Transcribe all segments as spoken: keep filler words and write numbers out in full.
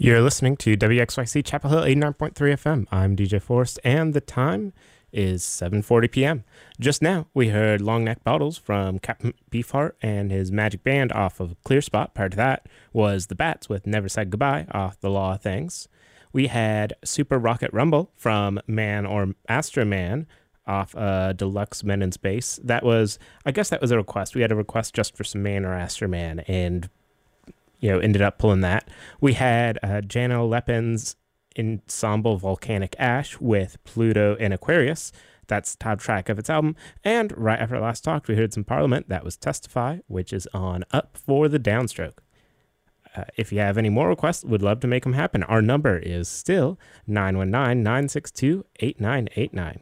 You're listening to W X Y C Chapel Hill eighty-nine point three F M. I'm D J Forrest, and the time is seven forty p.m. Just now, we heard Long Neck Bottles from Captain Beefheart and his Magic Band off of Clear Spot. Prior to that was The Bats with Never Said Goodbye off The Law of Things. We had Super Rocket Rumble from Man or Astro Man off uh, Deluxe Men in Space. That was, I guess that was a request. We had a request just for some Man or Astro Man, and you know, ended up pulling that. We had uh, Jano Lepin's Ensemble Volcanic Ash with Pluto and Aquarius. That's the top track of its album. And right after last talk, we heard some Parliament. That was Testify, which is on Up for the Downstroke. Uh, if you have any more requests, we'd love to make them happen. Our number is still nine one nine, nine six two, eight nine eight nine.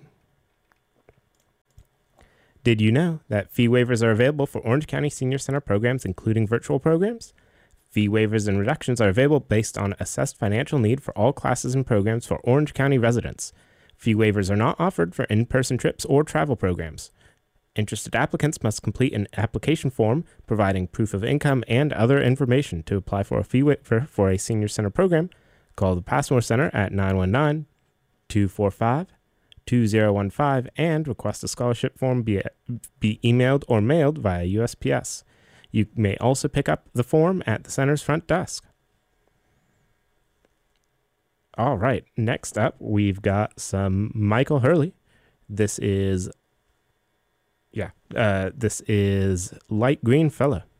Did you know that fee waivers are available for Orange County Senior Center programs, including virtual programs? Fee waivers and reductions are available based on assessed financial need for all classes and programs for Orange County residents. Fee waivers are not offered for in-person trips or travel programs. Interested applicants must complete an application form providing proof of income and other information to apply for a fee waiver for a senior center program. Call the Passmore Center at nine one nine, two four five, two zero one five and request a scholarship form be, be emailed or mailed via U S P S. You may also pick up the form at the center's front desk. All right, next up, we've got some Michael Hurley. This is, yeah, uh, this is Light Green Fella.